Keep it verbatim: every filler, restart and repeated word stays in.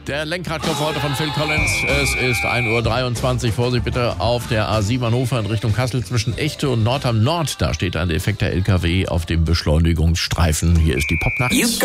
Der Lenkradkopf heute von Phil Collins. Es ist ein Uhr dreiundzwanzig. Vorsicht bitte auf der A sieben Hannover in Richtung Kassel zwischen Echte und Nordham Nord. Da steht ein defekter L K W auf dem Beschleunigungsstreifen. Hier ist die Popnacht.